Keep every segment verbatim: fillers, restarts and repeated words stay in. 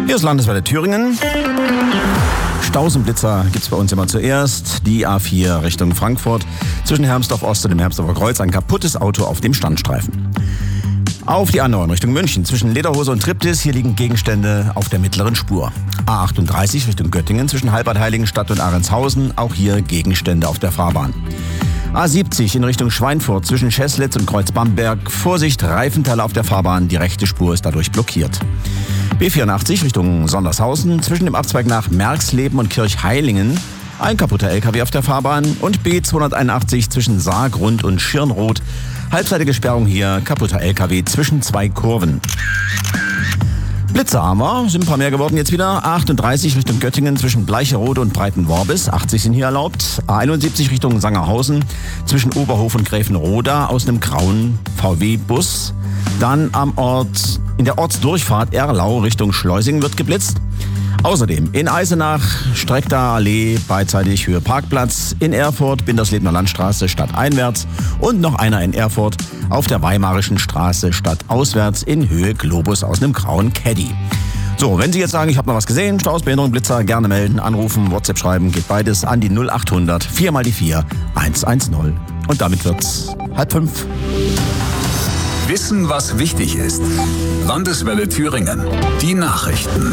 Hier ist Landeswelle Thüringen. Staus und Blitzer gibt's bei uns immer zuerst. Die A vier Richtung Frankfurt. Zwischen Hermsdorf Ost und dem Hermsdorfer Kreuz ein kaputtes Auto auf dem Standstreifen. Auf die A neun Richtung München. Zwischen Lederhose und Triptis. Hier liegen Gegenstände auf der mittleren Spur. A achtunddreißig Richtung Göttingen. Zwischen Halbert Heiligenstadt und Ahrendshausen. Auch hier Gegenstände auf der Fahrbahn. A siebzig in Richtung Schweinfurt. Zwischen Scheßlitz und Kreuz Bamberg. Vorsicht, Reifenteile auf der Fahrbahn. Die rechte Spur ist dadurch blockiert. B vierundachtzig Richtung Sondershausen. Zwischen dem Abzweig nach Merxleben und Kirchheilingen. Ein kaputter L K W auf der Fahrbahn. Und B zweihunderteinundachtzig zwischen Saargrund und Schirnroth. Halbseitige Sperrung hier, kaputter L K W zwischen zwei Kurven. Blitzer haben wir, sind ein paar mehr geworden jetzt wieder. A achtunddreißig Richtung Göttingen zwischen Bleicherode und Breitenworbis. achtzig sind hier erlaubt. A einundsiebzig Richtung Sangerhausen zwischen Oberhof und Gräfenroda aus einem grauen V W-Bus. Dann am Ort, in der Ortsdurchfahrt Erlau Richtung Schleusingen wird geblitzt. Außerdem in Eisenach, Streckter Allee, beidseitig Höhe Parkplatz, in Erfurt, Binderslebner Landstraße stadteinwärts und noch einer in Erfurt auf der Weimarischen Straße stadtauswärts in Höhe Globus aus einem grauen Caddy. So, wenn Sie jetzt sagen, ich habe noch was gesehen, Staus, Behinderung, Blitzer, gerne melden, anrufen, WhatsApp schreiben, geht beides an die null achthundert vier mal die vier hundertzehn. Und damit wird's halb fünf. Wissen, was wichtig ist. Landeswelle Thüringen. Die Nachrichten.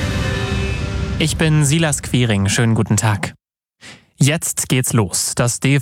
Ich bin Silas Quiring. Schönen guten Tag. Jetzt geht's los. Das D